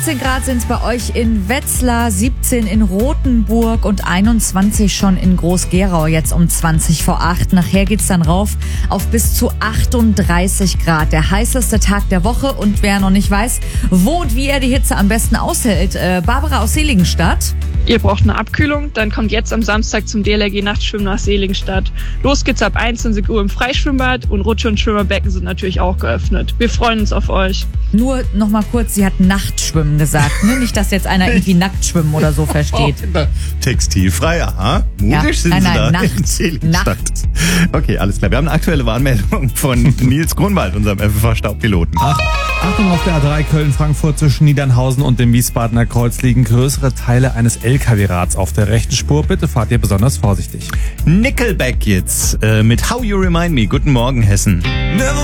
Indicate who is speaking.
Speaker 1: 18 Grad sind es bei euch in Wetzlar, 17 in Rothenburg und 21 schon in Groß-Gerau, jetzt um 20 vor 8. Nachher geht's dann rauf auf bis zu 38 Grad. Der heißeste Tag der Woche, und wer noch nicht weiß, wo und wie er die Hitze am besten aushält. Barbara aus Seligenstadt.
Speaker 2: Ihr braucht eine Abkühlung, dann kommt jetzt am Samstag zum DLRG-Nachtschwimmen nach Seligenstadt. Los geht's ab 21 Uhr im Freischwimmbad und Rutsche- und Schwimmerbecken sind natürlich auch geöffnet. Wir freuen uns auf euch.
Speaker 1: Nur noch mal kurz, sie hat Nachtschwimmen gesagt, ne? Nicht, dass jetzt einer irgendwie nackt schwimmen oder so versteht.
Speaker 3: Textilfrei, aha. Mutig
Speaker 1: Ja,
Speaker 3: sind
Speaker 1: nein,
Speaker 3: sie da
Speaker 1: Nacht.
Speaker 3: in Seligenstadt. Okay, alles klar. Wir haben eine aktuelle Warnmeldung von Nils Grunwald, unserem FFH-Staubpiloten.
Speaker 4: Achtung, auf der A3 Köln-Frankfurt zwischen Niedernhausen und dem Wiesbadener Kreuz liegen größere Teile eines LKW-Rads auf der rechten Spur. Bitte fahrt ihr besonders vorsichtig.
Speaker 3: Nickelback jetzt mit How You Remind Me. Guten Morgen, Hessen.
Speaker 5: Never